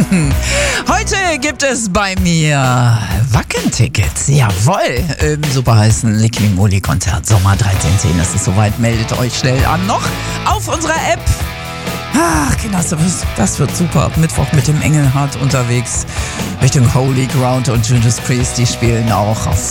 Heute gibt es bei mir Wacken-Tickets. Jawohl, im superheißen Lickli Moly Konzert Sommer 1310. Es ist soweit, meldet euch schnell an. Noch auf unserer App. Ach, Kinder, das wird super. Ab Mittwoch mit dem Engelhardt unterwegs Richtung Holy Ground und Judas Priest. Die spielen auch auf